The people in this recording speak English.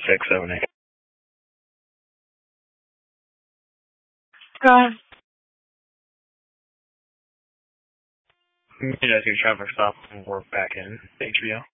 678. You know, do traffic stop and work back in HBO.